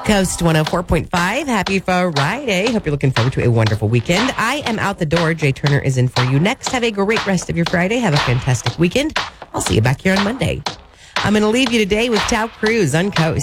Coast 104.5. Happy Friday. Hope you're looking forward to a wonderful weekend. I am out the door. Jay Turner is in for you next. Have a great rest of your Friday. Have a fantastic weekend. I'll see you back here on Monday. I'm going to leave you today with Tao Cruz on Coast.